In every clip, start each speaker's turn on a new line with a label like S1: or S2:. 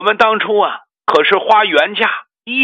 S1: 我们当初啊可是花原价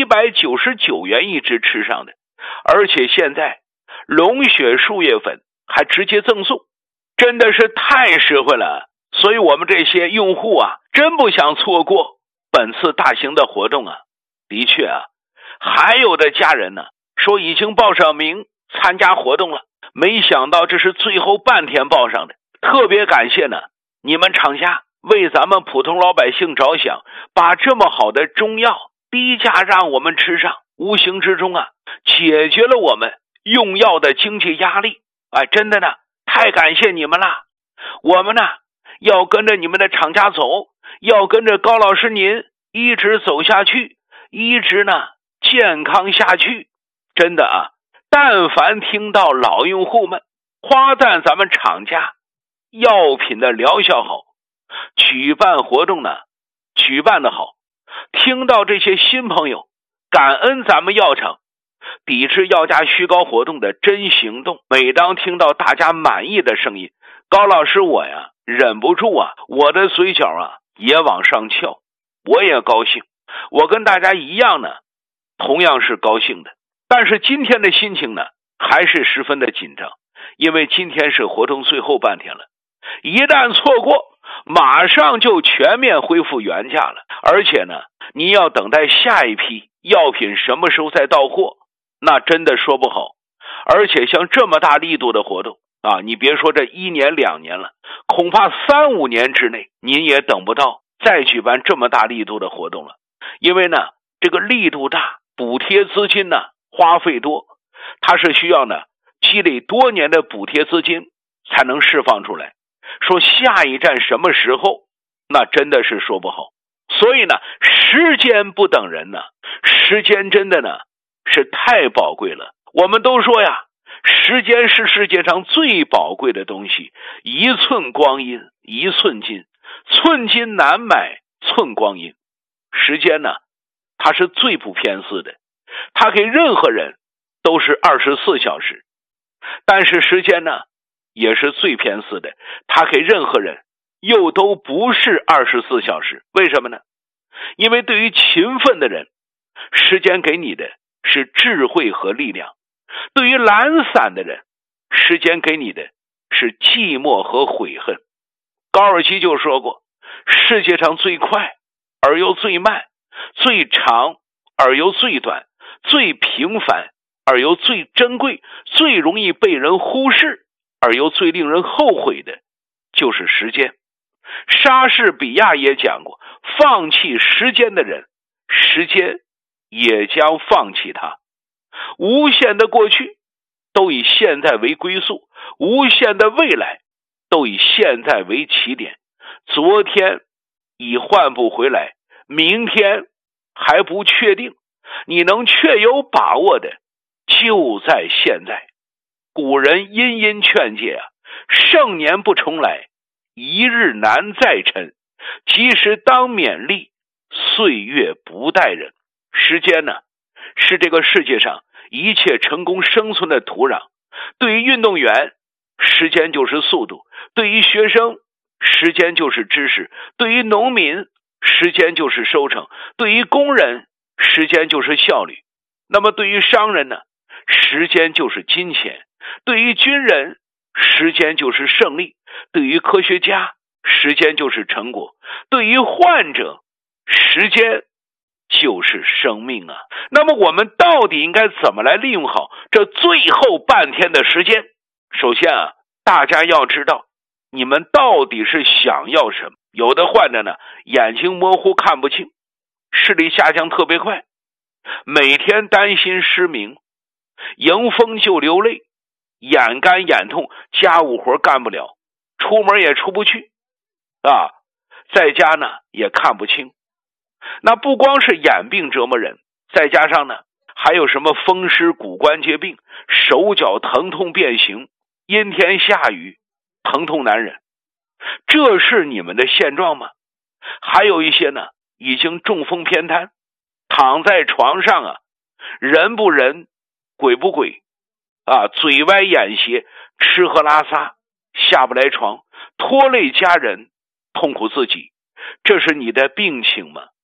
S1: 199元一支吃上的，而且现在龙血树叶粉还直接赠送，真的是太实惠了。所以我们这些用户啊真不想错过本次大型的活动啊。的确啊，还有的家人呢说已经报上名参加活动了，没想到这是最后半天报上的。特别感谢呢你们厂家为咱们普通老百姓着想，把这么好的中药低价让我们吃上，无形之中啊解决了我们用药的经济压力。真的呢太感谢你们了。我们呢要跟着你们的厂家走，要跟着高老师您一直走下去，一直呢健康下去。真的啊，但凡听到老用户们夸赞咱们厂家药品的疗效好，举办活动呢举办的好，听到这些新朋友感恩咱们药厂抵制药价虚高活动的真行动，每当听到大家满意的声音，高老师我呀忍不住啊，我的嘴角啊也往上翘，我也高兴，我跟大家一样呢同样是高兴的。但是今天的心情呢还是十分的紧张，因为今天是活动最后半天了，一旦错过马上就全面恢复原价了。而且呢你要等待下一批药品什么时候再到货，那真的说不好。而且像这么大力度的活动啊，你别说这1年2年了，恐怕3、5年之内您也等不到再举办这么大力度的活动了。因为呢这个力度大，补贴资金呢花费多，它是需要呢积累多年的补贴资金才能释放出来。说下一站什么时候，那真的是说不好。所以呢时间不等人呢，时间真的呢是太宝贵了。我们都说呀，时间是世界上最宝贵的东西，一寸光阴一寸金，寸金难买寸光阴。时间呢它是最不偏私的，它给任何人都是24小时，但是时间呢也是最偏私的，它给任何人又都不是24小时。为什么呢？因为对于勤奋的人，时间给你的是智慧和力量；对于懒散的人，时间给你的是寂寞和悔恨。高尔基就说过，世界上最快而又最慢，最长而又最短，最平凡而又最珍贵，最容易被人忽视而又最令人后悔的就是时间。莎士比亚也讲过，放弃时间的人，时间也将放弃他。无限的过去都以现在为归宿，无限的未来都以现在为起点。昨天已换不回来，明天还不确定，你能确有把握的就在现在。古人殷殷劝诫啊，盛年不重来，一日难再晨，及时当勉励，岁月不待人。时间呢是这个世界上一切成功生存的土壤。对于运动员，时间就是速度；对于学生，时间就是知识；对于农民，时间就是收成；对于工人，时间就是效率。那么对于商人呢，时间就是金钱；对于军人，时间就是胜利；对于科学家，时间就是成果；对于患者，时间就是生命啊。那么我们到底应该怎么来利用好这最后半天的时间？首先啊，大家要知道你们到底是想要什么。有的患者呢眼睛模糊看不清，视力下降特别快，每天担心失明，迎风就流泪，眼干眼痛，家务活干不了，出门也出不去啊，在家呢也看不清。那不光是眼病折磨人，再加上呢还有什么风湿骨关节病，手脚疼痛变形，阴天下雨疼痛难忍。这是你们的现状吗？还有一些呢已经中风偏瘫，躺在床上啊，人不人鬼不鬼啊，嘴歪眼斜，吃喝拉撒下不来床，拖累家人，痛苦自己。这是你的病情吗？